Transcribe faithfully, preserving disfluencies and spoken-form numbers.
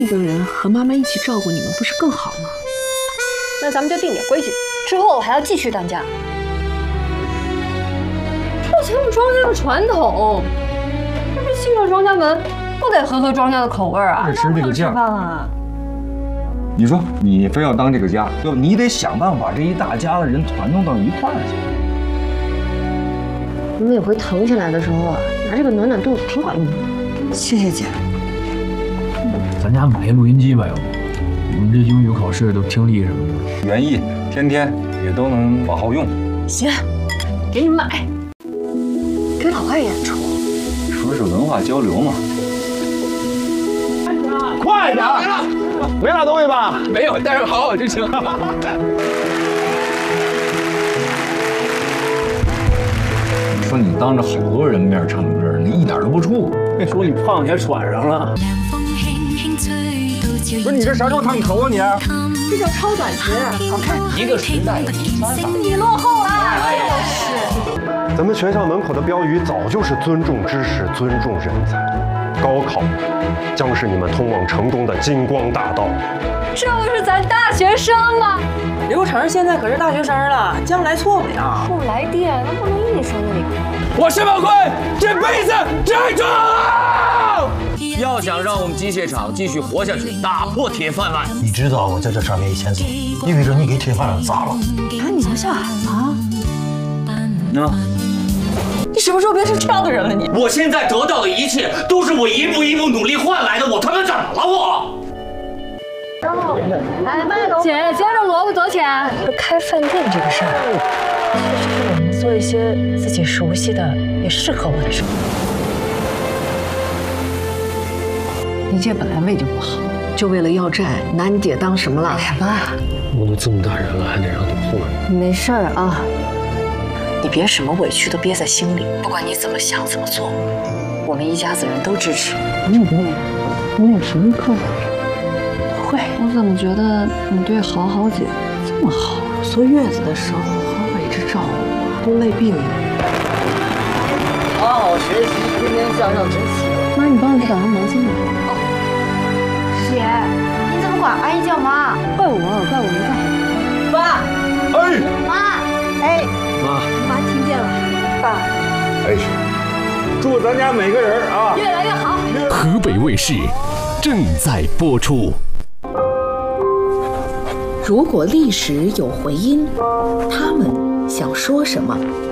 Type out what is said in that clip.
一个人和妈妈一起照顾你们，不是更好吗？ 那咱们就定点规矩，之后还要继续当家。这是我们庄家的传统，这不进了庄家门，不得合合庄家的口味啊！ 吃这个价啊！ 你说你非要当这个家，要你得想办法把这一大家的人团弄到一块儿去。 你每回疼起来的时候啊，拿这个暖暖肚子挺管用的。 谢谢姐。 咱家买一录音机吧，要不？我们这英语考试都听力什么的。 园艺天天也都能往后用。 行，给你们买。给老外演出， 说是文化交流嘛。 快点！没拿东西吧？ 没有，待会好好就行。 你说你当着好多人面唱歌，你一点都不怵。 说你胖也喘上了。不是你这啥时候烫头啊你？ 这叫超短裙，好看。 一个时代的一番法。 你落后了。 是。咱们学校门口的标语早就是尊重知识、尊重人才，高考将是你们通往成功的金光大道。 这不是咱大学生吗？ 刘成现在可是大学生了，将来错不了。 后来电，那不能硬说那里头。 我申宝坤这辈子站住！要想让我们机械厂继续活下去，打破铁饭碗， 你知道我在这上面一千走，意味着你给铁饭碗砸了。 喊你们下海了？ 那。 你什么时候变成这样的人了你？ 我现在得到的一切都是我一步一步努力换来的，我他妈怎么了我？ 哎，姐，接着萝卜走起。开饭店这个事儿，确实是我们做一些自己熟悉的、也适合我的生活。 你姐本来胃就不好，就为了要债，拿你姐当什么了？哎呀妈！ 我都这么大人了，还得让他混？ 没事儿啊。 你别什么委屈都憋在心里，不管你怎么想怎么做，我们一家子人都支持。你有没有？你有什么课？会。我怎么觉得你对好好姐这么好？坐月子的时候好好一直照顾我，都累病了。 好好学习，天天向上争取。 妈，你帮我去打上毛巾吧。 哦。姐，你怎么管阿姨叫妈？ 怪我，怪我没干好。 爸。 哎。 妈。哎。 妈， 妈听见了，爸。 哎，祝咱家每个人啊越来越好。 河北卫视正在播出。 如果历史有回音，他们想说什么？